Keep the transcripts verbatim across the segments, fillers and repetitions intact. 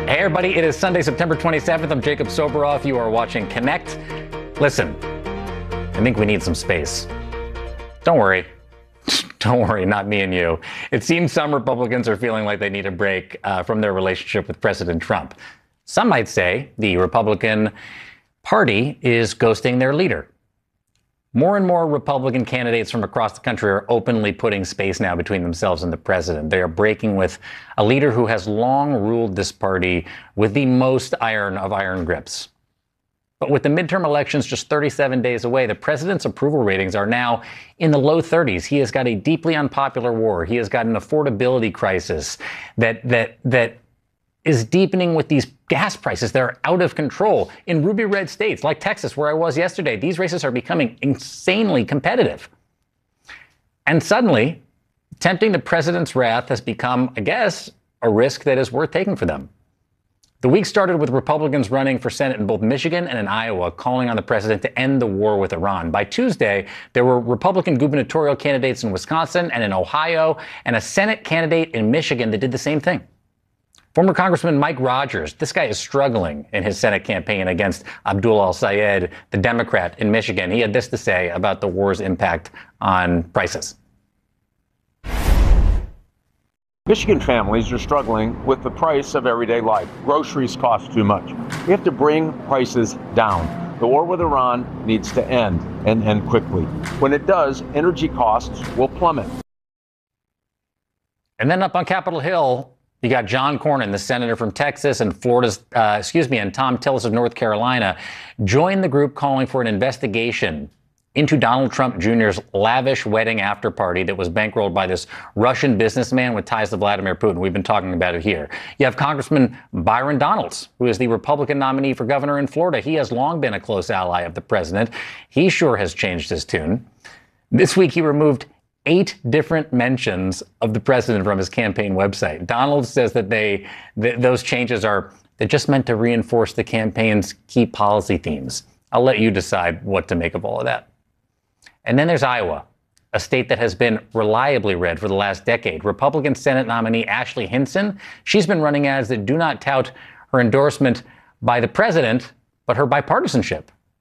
Hey everybody, it is Sunday, September twenty-seventh. I'm Jacob Soboroff. You are watching Connect. Listen, I think we need some space. Don't worry. Don't worry, not me and you. It seems some Republicans are feeling like they need a break uh, from their relationship with President Trump. Some might say the Republican Party is ghosting their leader. More and more Republican candidates from across the country are openly putting space now between themselves and the president. They are breaking with a leader who has long ruled this party with the most iron of iron grips. But with the midterm elections just thirty-seven days away, the president's approval ratings are now in the low thirties. He has got a deeply unpopular war. He has got an affordability crisis that that that is deepening with these gas prices that are out of control in ruby red states like Texas, where I was yesterday. These races are becoming insanely competitive. And suddenly, tempting the president's wrath has become, I guess, a risk that is worth taking for them. The week started with Republicans running for Senate in both Michigan and in Iowa, calling on the president to end the war with Iran. By Tuesday, there were Republican gubernatorial candidates in Wisconsin and in Ohio, and a Senate candidate in Michigan that did the same thing. Former Congressman Mike Rogers, this guy is struggling in his Senate campaign against Abdul al-Sayed, the Democrat in Michigan. He had this to say about the war's impact on prices. Michigan families are struggling with the price of everyday life. Groceries cost too much. We have to bring prices down. The war with Iran needs to end, and end quickly. When it does, energy costs will plummet. And then up on Capitol Hill, you got John Cornyn, the senator from Texas, and Florida's, uh, excuse me, and Tom Tillis of North Carolina, joined the group calling for an investigation into Donald Trump Junior's lavish wedding after party that was bankrolled by this Russian businessman with ties to Vladimir Putin. We've been talking about it here. You have Congressman Byron Donalds, who is the Republican nominee for governor in Florida. He has long been a close ally of the president. He sure has changed his tune. This week, he removed eight different mentions of the president from his campaign website. Donald says that they th- those changes are they're just meant to reinforce the campaign's key policy themes. I'll let you decide what to make of all of that. And then there's Iowa, a state that has been reliably red for the last decade. Republican Senate nominee Ashley Hinson, she's been running ads that do not tout her endorsement by the president, but her bipartisanship.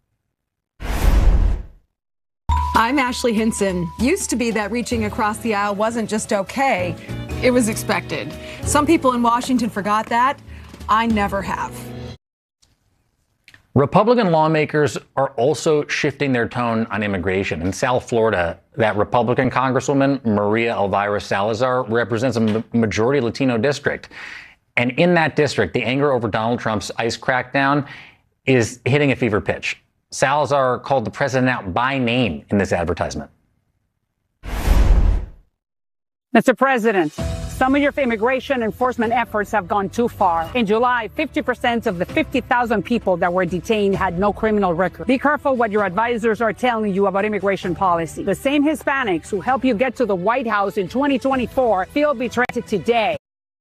I'm Ashley Hinson. Used to be that reaching across the aisle wasn't just okay, it was expected. Some people in Washington forgot that. I never have. Republican lawmakers are also shifting their tone on immigration. In South Florida, that Republican Congresswoman, Maria Elvira Salazar, represents a majority Latino district. And in that district, the anger over Donald Trump's ICE crackdown is hitting a fever pitch. Salazar called the president out by name in this advertisement. Mister President, some of your immigration enforcement efforts have gone too far. In July, fifty percent of the fifty thousand people that were detained had no criminal record. Be careful what your advisors are telling you about immigration policy. The same Hispanics who helped you get to the White House in twenty twenty-four feel betrayed today.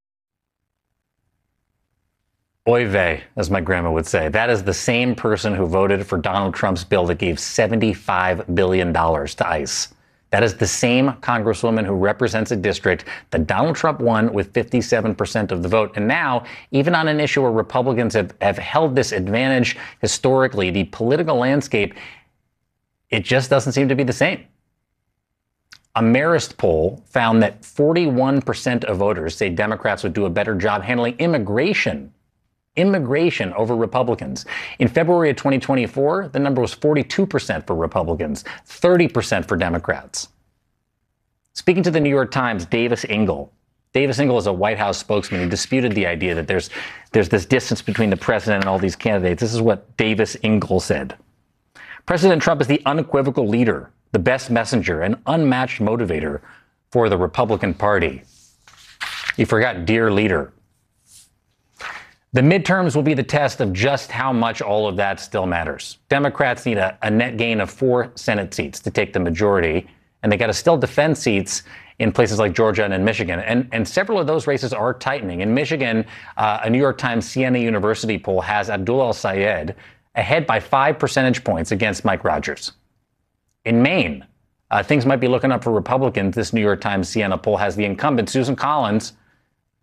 Oy vey, as my grandma would say. That is the same person who voted for Donald Trump's bill that gave seventy-five billion dollars to ICE. That is the same congresswoman who represents a district that Donald Trump won with fifty-seven percent of the vote. And now, even on an issue where Republicans have, have held this advantage historically, the political landscape, it just doesn't seem to be the same. A Marist poll found that forty-one percent of voters say Democrats would do a better job handling immigration Immigration over Republicans. In February of twenty twenty-four, the number was forty-two percent for Republicans, thirty percent for Democrats. Speaking to the New York Times, Davis Ingle. Davis Ingle is a White House spokesman. He disputed the idea that there's there's this distance between the president and all these candidates. This is what Davis Ingle said. President Trump is the unequivocal leader, the best messenger, and unmatched motivator for the Republican Party. He forgot dear leader. The midterms will be the test of just how much all of that still matters. Democrats need a, a net gain of four Senate seats to take the majority, and they got to still defend seats in places like Georgia and in Michigan. And, and several of those races are tightening. In Michigan, uh, a New York Times Siena University poll has Abdul al-Sayed ahead by five percentage points against Mike Rogers. In Maine, uh, things might be looking up for Republicans. This New York Times Siena poll has the incumbent, Susan Collins,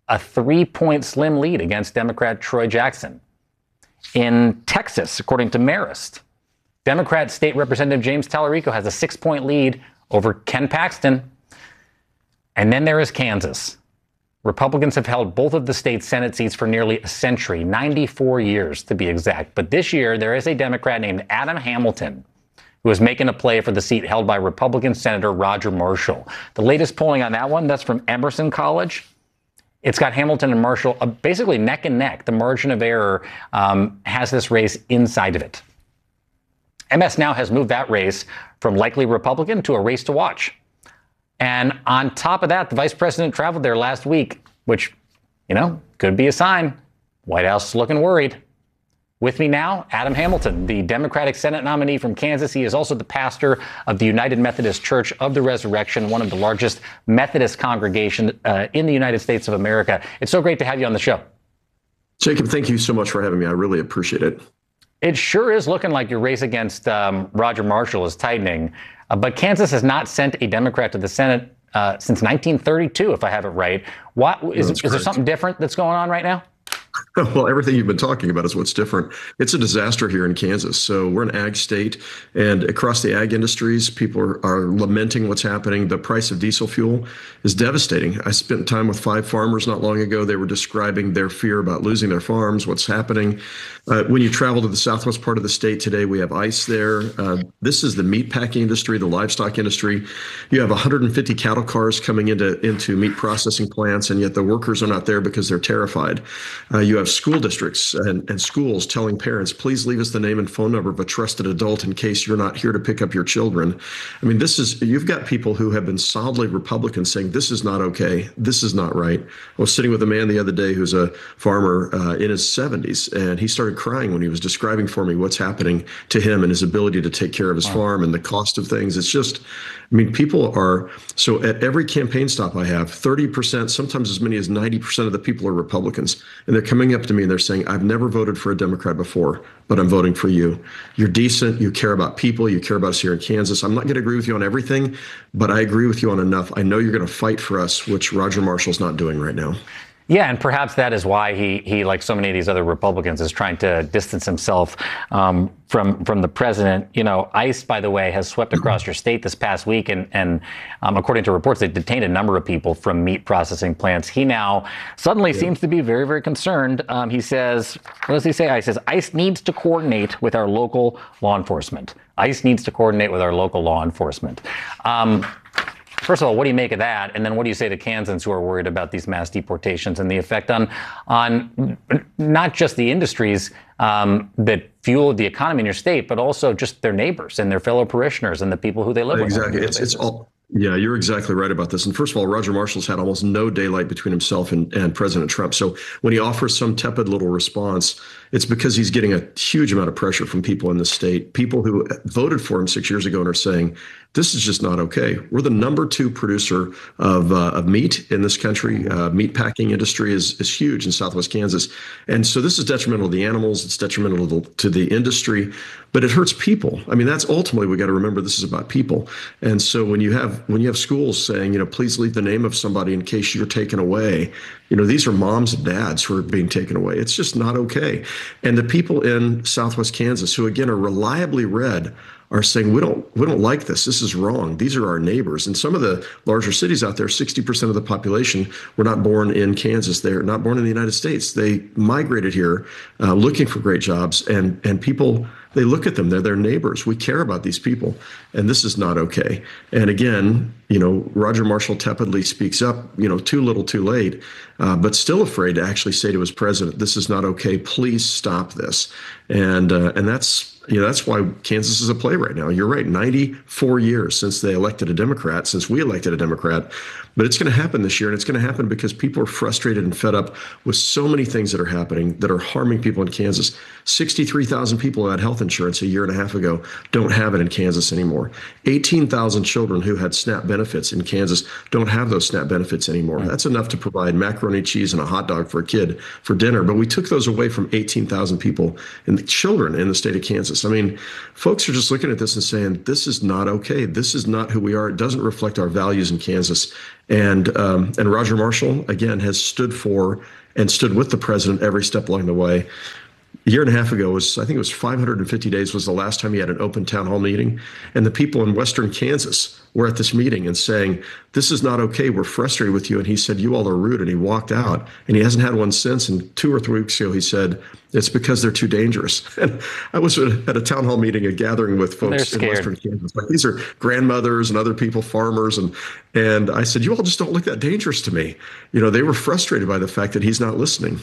a three-point slim lead against Democrat Troy Jackson. In Texas, according to Marist, Democrat State Representative James Tallarico has a six-point lead over Ken Paxton. And then there is Kansas. Republicans have held both of the state's Senate seats for nearly a century, ninety-four years to be exact. But this year, there is a Democrat named Adam Hamilton who is making a play for the seat held by Republican Senator Roger Marshall. The latest polling on that one, that's from Emerson College. It's got Hamilton and Marshall uh, basically neck and neck. The margin of error um, has this race inside of it. M S now has moved that race from likely Republican to a race to watch. And on top of that, the vice president traveled there last week, which, you know, could be a sign. White House is looking worried. With me now, Adam Hamilton, the Democratic Senate nominee from Kansas. He is also the pastor of the United Methodist Church of the Resurrection, one of the largest Methodist congregations uh, in the United States of America. It's so great to have you on the show. Jacob, thank you so much for having me. I really appreciate it. It sure is looking like your race against um, Roger Marshall is tightening. Uh, but Kansas has not sent a Democrat to the Senate uh, since nineteen thirty-two, if I have it right. What, is, is there something different that's going on right now? Well, everything you've been talking about is what's different. It's a disaster here in Kansas. So we're an ag state, and across the ag industries, people are, are lamenting what's happening. The price of diesel fuel is devastating. I spent time with five farmers not long ago. They were describing their fear about losing their farms, what's happening. Uh, when you travel to the southwest part of the state today, we have ICE there. Uh, this is the meat packing industry, the livestock industry. You have one hundred fifty cattle cars coming into, into meat processing plants, and yet the workers are not there because they're terrified. Uh, you have school districts and, and schools telling parents, please leave us the name and phone number of a trusted adult in case you're not here to pick up your children. I mean, this is, you've got people who have been solidly Republican saying, this is not okay. This is not right. I was sitting with a man the other day who's a farmer uh, in his seventies, and he started crying when he was describing for me what's happening to him and his ability to take care of his wow. farm and the cost of things. It's just, I mean, people are, so at every campaign stop I have, thirty percent, sometimes as many as ninety percent of the people are Republicans. And they're coming up to me and they're saying, I've never voted for a Democrat before, but I'm voting for you. You're decent. You care about people. You care about us here in Kansas. I'm not going to agree with you on everything, but I agree with you on enough. I know you're going to fight for us, which Roger Marshall's not doing right now. Yeah, and perhaps that is why he, he, like so many of these other Republicans, is trying to distance himself um, from from the president. You know, ICE, by the way, has swept across your state this past week, and, and um, according to reports, they detained a number of people from meat processing plants. He now suddenly yeah. seems to be very, very concerned. Um, he says, what does he say? He says, ICE needs to coordinate with our local law enforcement. ICE needs to coordinate with our local law enforcement. Um, First of all, what do you make of that? And then what do you say to Kansans who are worried about these mass deportations and the effect on on not just the industries um, that fuel the economy in your state, but also just their neighbors and their fellow parishioners and the people who they live exactly. with? Exactly. It's, it's all. Yeah, you're exactly right about this. And first of all, Roger Marshall's had almost no daylight between himself and, and President Trump. So when he offers some tepid little response, it's because he's getting a huge amount of pressure from people in the state, people who voted for him six years ago and are saying, this is just not okay. We're the number two producer of uh, of meat in this country. Uh, meat packing industry is is huge in Southwest Kansas. And so this is detrimental to the animals. It's detrimental to the, to the industry, but it hurts people. I mean, that's ultimately, we got to remember this is about people. And so when you have when you have schools saying, you know, please leave the name of somebody in case you're taken away, you know, these are moms and dads who are being taken away. It's just not okay. And the people in Southwest Kansas who, again, are reliably red are saying, we don't we don't like this. This is wrong. These are our neighbors. And some of the larger cities out there, sixty percent of the population were not born in Kansas. They're not born in the United States. They migrated here uh, looking for great jobs. And, and people, they look at them. They're their neighbors. We care about these people. And this is not okay. And again, you know, Roger Marshall tepidly speaks up, you know, too little, too late, uh, but still afraid to actually say to his president, this is not okay. Please stop this. And uh, and that's, you know, that's why Kansas is a play right now. You're right. ninety-four years since they elected a Democrat, since we elected a Democrat. But it's going to happen this year. And it's going to happen because people are frustrated and fed up with so many things that are happening that are harming people in Kansas. sixty-three thousand people had health insurance a year and a half ago don't have it in Kansas anymore. eighteen thousand children who had SNAP benefits in Kansas don't have those SNAP benefits anymore. Mm. That's enough to provide macaroni, cheese, and a hot dog for a kid for dinner. But we took those away from eighteen thousand people and children in the state of Kansas. I mean, folks are just looking at this and saying, this is not okay. This is not who we are. It doesn't reflect our values in Kansas. And um, and Roger Marshall, again, has stood for and stood with the president every step along the way. A year and a half ago was, I think it was five hundred fifty days was the last time he had an open town hall meeting. And the people in Western Kansas were at this meeting and saying, this is not okay. We're frustrated with you. And he said, you all are rude. And he walked out, and he hasn't had one since. And two or three weeks ago, he said, it's because they're too dangerous. And I was at a town hall meeting, a gathering with folks in Western Kansas. Like, these are grandmothers and other people, farmers. And, and I said, you all just don't look that dangerous to me. You know, they were frustrated by the fact that he's not listening.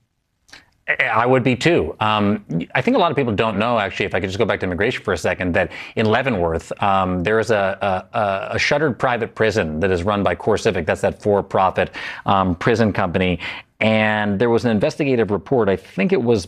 I would be too. Um, I think a lot of people don't know, actually, if I could just go back to immigration for a second, that in Leavenworth, um, there is a, a, a shuttered private prison that is run by CoreCivic. That's that for-profit um, prison company. And there was an investigative report, I think it was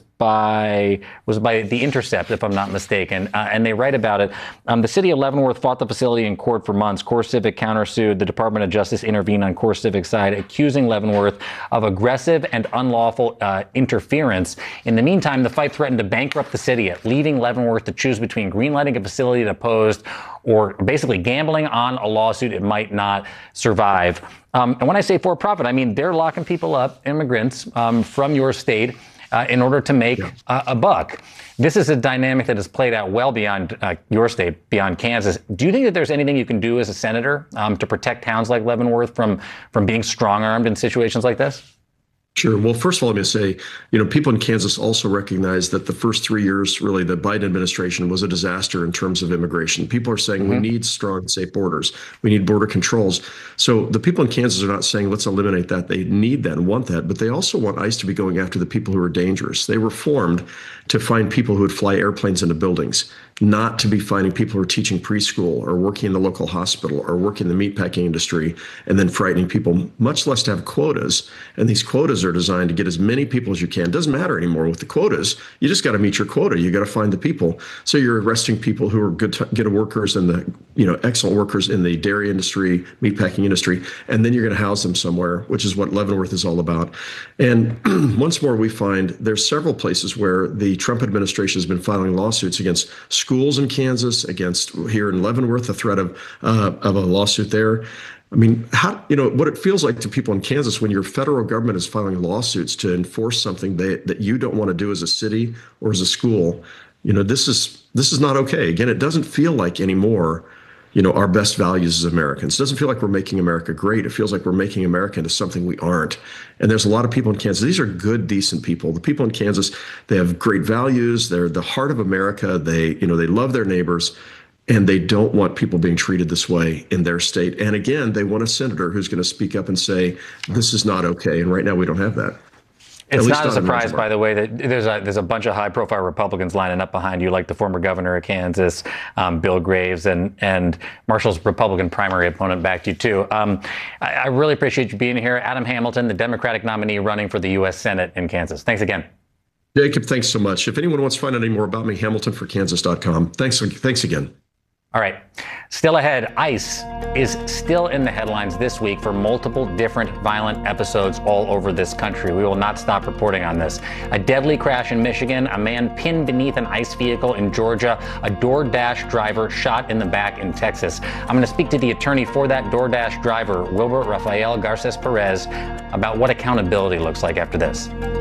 by was by The Intercept, if I'm not mistaken, uh, and they write about it. Um, the city of Leavenworth fought the facility in court for months. CoreCivic countersued. The Department of Justice intervened on CoreCivic's side, accusing Leavenworth of aggressive and unlawful uh, interference. In the meantime, the fight threatened to bankrupt the city, leaving Leavenworth to choose between greenlighting a facility it opposed or basically gambling on a lawsuit it might not survive. Um, and when I say for-profit, I mean they're locking people up, immigrants um, from your state, uh, in order to make yeah. a, a buck. This is a dynamic that has played out well beyond uh, your state, beyond Kansas. Do you think that there's anything you can do as a senator um, to protect towns like Leavenworth from from being strong-armed in situations like this? Sure. Well, first of all, let me say, you know, people in Kansas also recognize that the first three years, really, the Biden administration was a disaster in terms of immigration. People are saying mm-hmm. we need strong, safe borders. We need border controls. So the people in Kansas are not saying let's eliminate that. They need that and want that. But they also want ICE to be going after the people who are dangerous. They were formed to find people who would fly airplanes into buildings, not to be finding people who are teaching preschool or working in the local hospital or working in the meatpacking industry and then frightening people, much less to have quotas. And these quotas are designed to get as many people as you can. It doesn't matter anymore with the quotas. You just got to meet your quota. You got to find the people. So you're arresting people who are good, good workers and the, you know, excellent workers in the dairy industry, meatpacking industry, and then you're going to house them somewhere, which is what Leavenworth is all about. And once more, we find there's several places where the Trump administration has been filing lawsuits against schools in Kansas, against here in Leavenworth, the threat of uh, of a lawsuit there. I mean, how, you know, what it feels like to people in Kansas when your federal government is filing lawsuits to enforce something that, that you don't want to do as a city or as a school, you know, this is this is not okay. Again, it doesn't feel like anymore, you know, our best values as Americans. It doesn't feel like we're making America great. It feels like we're making America into something we aren't. And there's a lot of people in Kansas. These are good, decent people. The people in Kansas, they have great values. They're the heart of America. They, you know, they love their neighbors. And they don't want people being treated this way in their state. And again, they want a senator who's going to speak up and say, this is not okay. And right now we don't have that. It's not a surprise, by the way, that there's a there's a bunch of high-profile Republicans lining up behind you, like the former governor of Kansas, um, Bill Graves, and and Marshall's Republican primary opponent backed you too. Um, I, I really appreciate you being here, Adam Hamilton, the Democratic nominee running for the U S Senate in Kansas. Thanks again. Jacob, thanks so much. If anyone wants to find out any more about me, hamilton for kansas dot com. Thanks, thanks again. All right. Still ahead, ICE is still in the headlines this week for multiple different violent episodes all over this country. We will not stop reporting on this. A deadly crash in Michigan, a man pinned beneath an ICE vehicle in Georgia, a DoorDash driver shot in the back in Texas. I'm going to speak to the attorney for that DoorDash driver, Wilbert Rafael Garces Perez, about what accountability looks like after this.